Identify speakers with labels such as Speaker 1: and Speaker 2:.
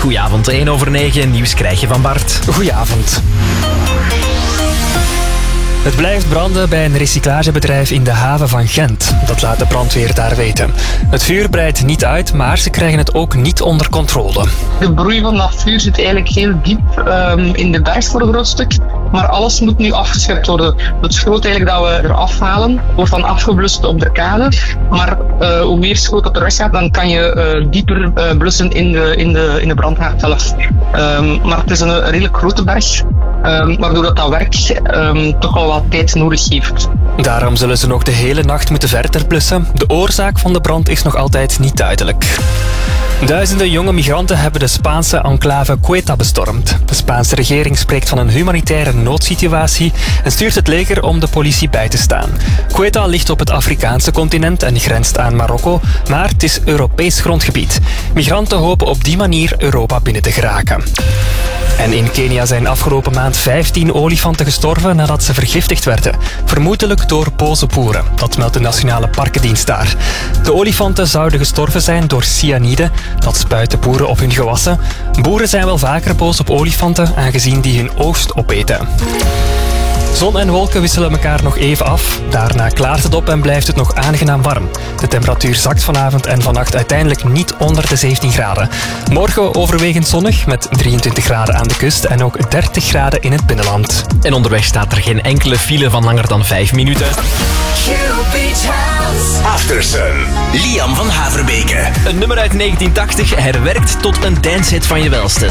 Speaker 1: Goedenavond, 1:09. Nieuws krijg je van Bart.
Speaker 2: Goedenavond. Het blijft branden bij een recyclagebedrijf in de haven van Gent. Dat laat de brandweer daar weten. Het vuur breidt niet uit, maar ze krijgen het ook niet onder controle.
Speaker 3: De broei van dat vuur zit eigenlijk heel diep in de berg voor een groot stuk. Maar alles moet nu afgeschept worden. Het schroot eigenlijk dat we eraf halen, wordt dan afgeblust op de kade. Maar hoe meer schroot dat er weggaat, dan kan je dieper blussen in de brandhaard zelf. Maar het is een redelijk grote berg, waardoor dat werk toch al wat tijd nodig heeft.
Speaker 2: Daarom zullen ze nog de hele nacht moeten verder blussen. De oorzaak van de brand is nog altijd niet duidelijk. Duizenden jonge migranten hebben de Spaanse enclave Ceuta bestormd. De Spaanse regering spreekt van een humanitaire noodsituatie en stuurt het leger om de politie bij te staan. Ceuta ligt op het Afrikaanse continent en grenst aan Marokko, maar het is Europees grondgebied. Migranten hopen op die manier Europa binnen te geraken. En in Kenia zijn afgelopen maand 15 olifanten gestorven nadat ze vergiftigd werden. Vermoedelijk door boze boeren. Dat meldt de Nationale Parkendienst daar. De olifanten zouden gestorven zijn door cyanide. Dat spuiten boeren op hun gewassen. Boeren zijn wel vaker boos op olifanten, aangezien die hun oogst opeten. Zon en wolken wisselen elkaar nog even af. Daarna klaart het op en blijft het nog aangenaam warm. De temperatuur zakt vanavond en vannacht uiteindelijk niet onder de 17 graden. Morgen overwegend zonnig met 23 graden aan de kust en ook 30 graden in het binnenland.
Speaker 1: En onderweg staat er geen enkele file van langer dan 5 minuten.
Speaker 4: Aftersun. Liam van Haverbeke.
Speaker 1: Een nummer uit 1980 herwerkt tot een dancehit van je welste.